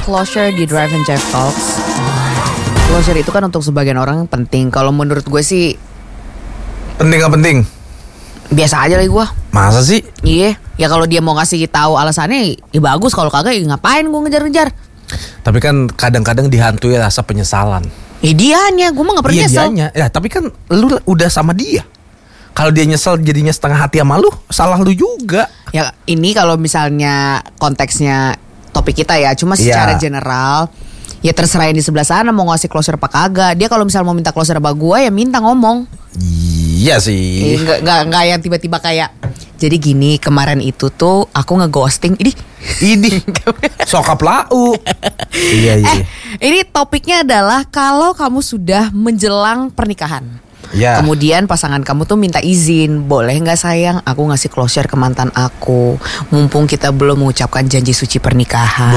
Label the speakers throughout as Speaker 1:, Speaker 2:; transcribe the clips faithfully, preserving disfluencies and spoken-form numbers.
Speaker 1: closure di Drive and Jive Talks. Closure itu kan untuk sebagian orang penting. Kalau menurut gue sih
Speaker 2: penting gak penting?
Speaker 1: Biasa aja lah gue.
Speaker 2: Masa sih?
Speaker 1: Iya. Ya kalau dia mau ngasih tahu alasannya, ya bagus. Kalau kagak, ya ngapain gue ngejar-ngejar?
Speaker 2: Tapi kan kadang-kadang dihantui rasa penyesalan.
Speaker 1: Ya dianya, gue mah gak pernah
Speaker 2: iya,
Speaker 1: nyesel.
Speaker 2: dianya. Ya tapi kan lu udah sama dia. Kalau dia nyesel jadinya setengah hati sama lu, salah lu juga.
Speaker 1: Ya ini kalau misalnya konteksnya topik kita ya, cuma secara
Speaker 2: Iya.
Speaker 1: general ya terserah yang di sebelah sana mau ngasih closure apa kagak. Dia kalau misalnya mau minta closure sama gue, ya minta ngomong.
Speaker 2: Iya sih.
Speaker 1: Eh, nggak nggak nggak yang tiba-tiba kayak jadi gini, kemarin itu tuh aku ngeghosting. Ini
Speaker 2: Ini sokap lau. Iya iya.
Speaker 1: Eh, ini topiknya adalah kalau kamu sudah menjelang pernikahan.
Speaker 2: Ya.
Speaker 1: Kemudian pasangan kamu tuh minta izin, boleh nggak sayang aku ngasih closure ke mantan aku, mumpung kita belum mengucapkan janji suci pernikahan.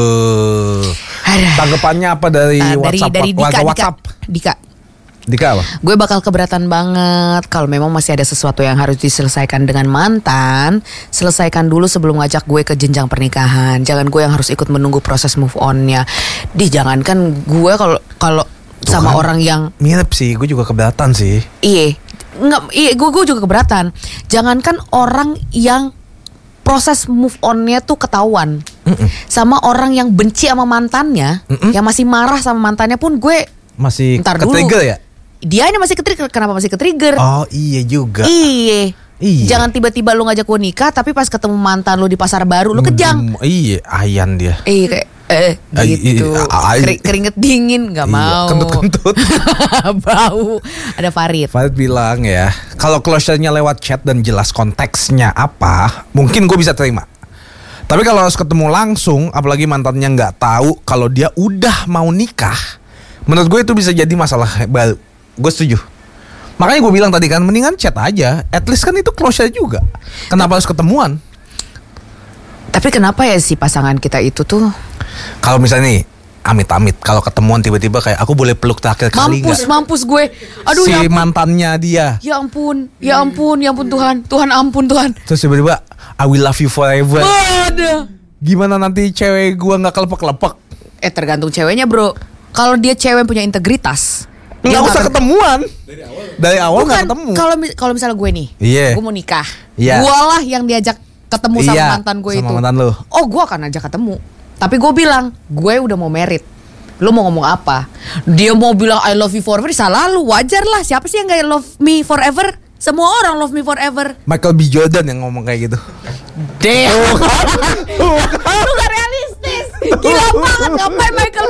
Speaker 2: Beuh.
Speaker 1: Aduh.
Speaker 2: Tanggapannya apa dari
Speaker 1: Uh, dari
Speaker 2: WhatsApp?
Speaker 1: dari Dika,
Speaker 2: warga
Speaker 1: Dika,
Speaker 2: WhatsApp?
Speaker 1: Dika.
Speaker 2: Dika apa?
Speaker 1: Gue bakal keberatan banget kalau memang masih ada sesuatu yang harus diselesaikan dengan mantan. Selesaikan dulu sebelum ngajak gue ke jenjang pernikahan. Jangan gue yang harus ikut menunggu proses move on-nya. Di jangankan gue kalau kalau sama
Speaker 2: Bukan.
Speaker 1: orang yang
Speaker 2: Mirip sih, gue juga keberatan sih.
Speaker 1: Iya, nggak, iya, gue gue juga keberatan. Jangankan orang yang proses move on-nya tuh ketahuan,
Speaker 2: Mm-mm.
Speaker 1: sama orang yang benci sama mantannya,
Speaker 2: Mm-mm.
Speaker 1: yang masih marah sama mantannya pun gue
Speaker 2: Masih
Speaker 1: Ntar dulu.
Speaker 2: ke-trigger ya?
Speaker 1: dia ini masih ke-trigger. Kenapa masih ke-trigger?
Speaker 2: Oh iya juga.
Speaker 1: Iya.
Speaker 2: Iya.
Speaker 1: Jangan tiba-tiba lu ngajak gue nikah, tapi pas ketemu mantan lu di pasar baru lu kejang.
Speaker 2: Hmm, iya, ayan dia.
Speaker 1: Iya kayak eh
Speaker 2: Ay,
Speaker 1: gitu.
Speaker 2: iya, ay.
Speaker 1: Keri- keringet dingin nggak
Speaker 2: Iya,
Speaker 1: mau.
Speaker 2: kentut-kentut.
Speaker 1: Bau. Ada Farid.
Speaker 2: Farid bilang ya, kalau closure-nya lewat chat dan jelas konteksnya apa, mungkin gue bisa terima. Tapi kalau harus ketemu langsung, apalagi mantannya nggak tahu kalau dia udah mau nikah, menurut gue itu bisa jadi masalah baru. Gue setuju. Makanya gue bilang tadi kan, mendingan chat aja. At least kan itu closure juga. Kenapa harus ketemuan?
Speaker 1: Tapi kenapa ya si pasangan kita itu tuh
Speaker 2: Kalau misalnya nih, amit-amit, kalau ketemuan tiba-tiba kayak aku boleh peluk terakhir kali
Speaker 1: mampus
Speaker 2: nggak?
Speaker 1: mampus gue. Aduh
Speaker 2: Si
Speaker 1: ya ampun.
Speaker 2: mantannya dia.
Speaker 1: Ya ampun, ya ampun, ya ampun Tuhan. Tuhan ampun Tuhan.
Speaker 2: Terus tiba-tiba I will love you forever.
Speaker 1: Waduh.
Speaker 2: Gimana nanti cewek gua nggak kelepek-kelepek?
Speaker 1: Eh tergantung ceweknya bro. Kalau dia cewek punya integritas,
Speaker 2: Nggak
Speaker 1: dia
Speaker 2: usah
Speaker 1: nggak-
Speaker 2: ketemuan. Dari awal
Speaker 1: Bukan,
Speaker 2: nggak ketemu.
Speaker 1: kalau mi- kalau misalnya gue nih,
Speaker 2: Iya.
Speaker 1: gue mau nikah,
Speaker 2: Iya.
Speaker 1: gue lah yang diajak ketemu sama
Speaker 2: Iya,
Speaker 1: mantan gue
Speaker 2: sama
Speaker 1: itu.
Speaker 2: mantan lu.
Speaker 1: Oh gue akan ajak ketemu. Tapi gue bilang, gue udah mau merit. Lu mau ngomong apa? Dia mau bilang I love you forever, salah lu. Wajar lah. Siapa sih yang gak love me forever? Semua orang love me forever.
Speaker 2: Michael B. Jordan yang ngomong kayak gitu.
Speaker 1: Damn. Lu gak realistis. Gila banget. Ngapain Michael